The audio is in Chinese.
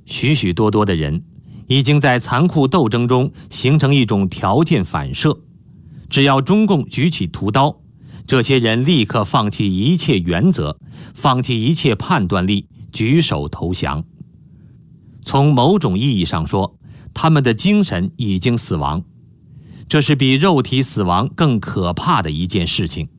许许多多的人已经在残酷斗争中形成一种条件反射，只要中共举起屠刀，这些人立刻放弃一切原则，放弃一切判断力，举手投降。从某种意义上说，他们的精神已经死亡，这是比肉体死亡更可怕的一件事情。